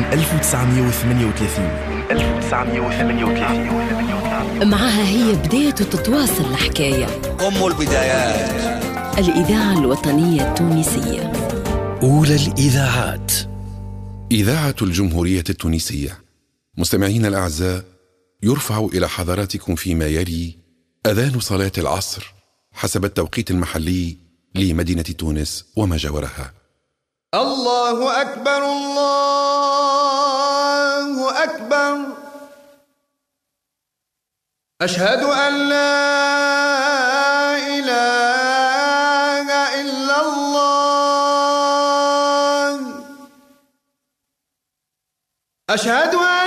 1938. معها هي بداية تتواصل الحكاية. أم البدايات. الإذاعة الوطنية التونسية، أولى الإذاعات، إذاعة الجمهورية التونسية. مستمعين الأعزاء، يرفع إلى حضراتكم فيما يلي أذان صلاة العصر حسب التوقيت المحلي لمدينة تونس وما جاورها. الله أكبر الله أكبر، أشهد أن لا إله إلا الله، أشهد أن